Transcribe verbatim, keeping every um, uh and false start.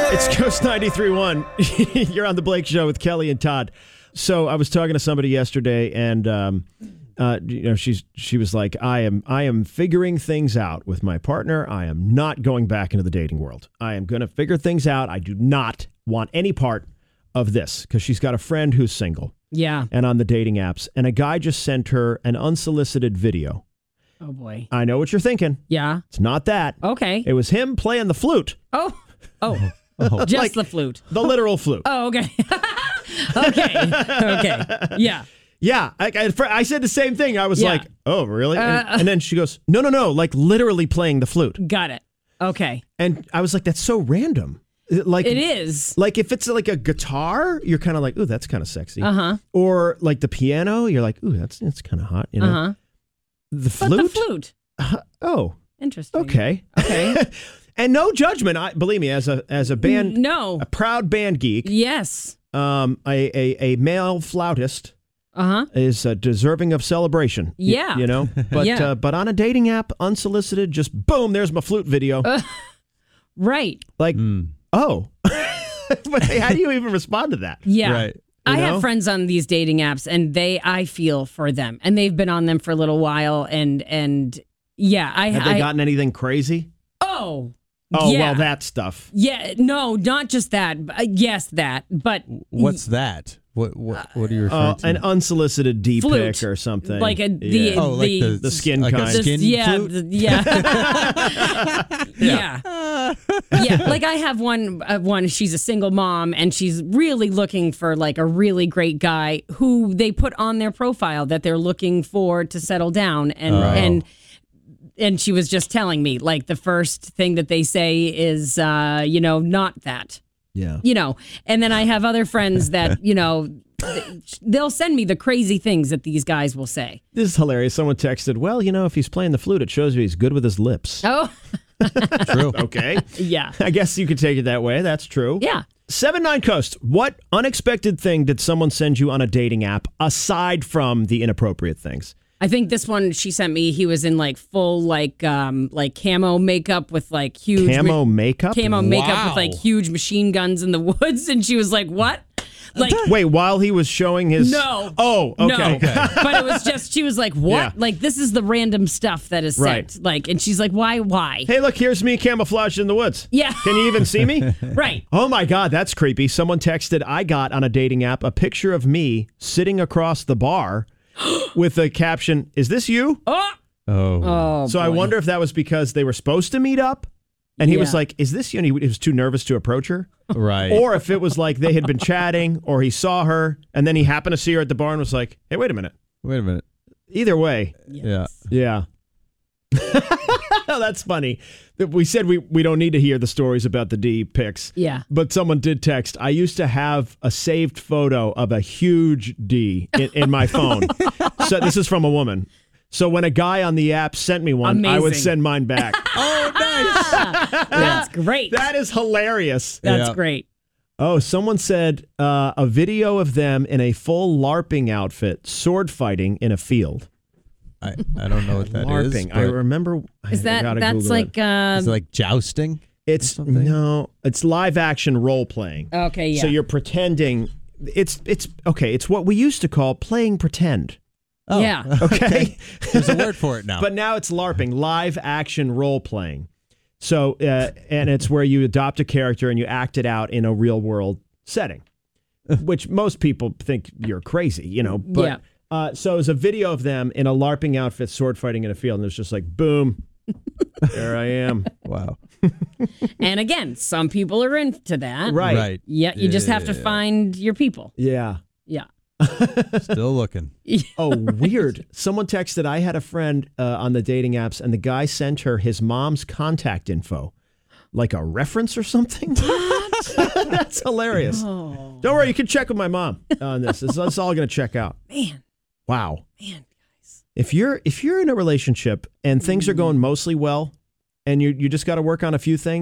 It's Coast ninety-three point one. You're on the Blake Show with Kelly and Todd. So I was talking to somebody yesterday, and um, uh, you know, she's she was like, "I am I am figuring things out with my partner. I am not going back into the dating world. I am going to figure things out. I do not want any part of this," because she's got a friend who's single. Yeah. And on the dating apps, and a guy just sent her an unsolicited video. Oh boy. I know what you're thinking. Yeah. It's not that. Okay. It was him playing the flute. Oh. Oh. Oh. Just Like, the flute. The literal flute. Oh, okay. okay. Okay. Yeah. Yeah. I, I, I said the same thing. I was Yeah. like, oh, really? And, Uh, and then she goes, no, no, no. Like literally playing the flute. Got it. Okay. And I was like, that's so random. Like It is. Like if it's like a guitar, you're kind of like, ooh, that's kind of sexy. Uh-huh. Or like the piano, you're like, ooh, that's that's kind of hot. You know. Uh-huh. The But flute. the flute. Uh, oh. Interesting. Okay. Okay. And no judgment. I believe me, as a as a band, No. a proud band geek, Yes. um, a a, a male flautist Uh-huh. is uh, deserving of celebration. y- Yeah. you know. But Yeah. uh, but on a dating app, unsolicited, just boom, there's my flute video. Uh, Right. like, oh, but hey, how do you even respond to that? Yeah. Right. I You know? have friends on these dating apps, and they, I feel for them, and they've been on them for a little while, and and yeah, I Have they I, gotten anything crazy? oh Oh yeah. well, that stuff. yeah, no, not just that. but, uh, yes, that, but What's that? What what what are you referring Uh, to? an unsolicited D Flute. pic or something. like a the Yeah. oh, like the, the, The skin like kind. A this- skin yeah, flute? the- yeah, yeah, yeah. Like I have one, uh, one. She's a single mom, and she's really looking for like a really great guy who they put on their profile that they're looking for to settle down, and Oh. and. And she was just telling me, like, the first thing that they say is, uh, you know, not that, Yeah. you know. And then I have other friends that, you know, they'll send me the crazy things that these guys will say. This is hilarious. Someone texted, well, you know, if he's playing the flute, it shows you he's good with his lips. Oh, True. Okay. yeah. I guess you could take it that way. That's true. Yeah. seven nine Coast, what unexpected thing did someone send you on a dating app aside from the inappropriate things? I think this one she sent me, he was in like full like um like camo makeup with like huge Camo makeup? camo makeup Wow. with like huge machine guns in the woods, and she was like, "What?" Like Wait, while he was showing his... no. Oh, okay. No. But it was just she was like, "What?" Yeah. Like this is the random stuff that is sent. Right. Like, and she's like, "Why? Why?" Hey, look, here's me camouflaged in the woods. Yeah. Can you even see me? Right. Oh my God, that's creepy. Someone texted, I got on a dating app a picture of me sitting across the bar with the caption, is this you? Oh. Oh. Oh. So I boy. wonder if that was because they were supposed to meet up and he was Yeah. like, is this you? And he was too nervous to approach her. Right. Or if it was like they had been chatting or he saw her and then he happened to see her at the bar and was like, hey, wait a minute. Wait a minute. Either way. Yeah. Yeah. That's funny. We said we, we don't need to hear the stories about the D pics. Yeah. But someone did text, I used to have a saved photo of a huge D in, in my phone. So this is from a woman. So when a guy on the app sent me one, I would Amazing. send mine back. Oh, nice. That's great. That is hilarious. That's Yeah. great. Oh, someone said uh, a video of them in a full LARPing outfit, sword fighting in a field. I, I don't know what that is. LARPing. I but remember. Is I that gotta that's Google like it. uh is it like jousting? It's something? no, it's live action role playing. okay, yeah. So you're pretending. It's it's okay. It's what we used to call playing pretend. Oh, Yeah. Okay, There's a word for it now. but now it's LARPing, live action role playing. So uh, and it's where you adopt a character and you act it out in a real world setting, which most people think you're crazy, you know. But Yeah. uh, so it's a video of them in a LARPing outfit, sword fighting in a field, and it's just like boom, there I am. wow. And again, some people are into that. Right. Right. Yeah, you just have to Yeah. find your people. Yeah. Yeah. Still looking. Oh, weird. Someone texted, I had a friend uh, on the dating apps, and the guy sent her his mom's contact info, like a reference or something. That's hilarious. Oh, Don't worry, you can check with my mom on this. It's, it's all going to check out. man, Wow. man. If you're if you're in a relationship and things are going mostly well, and you you just got to work on a few things.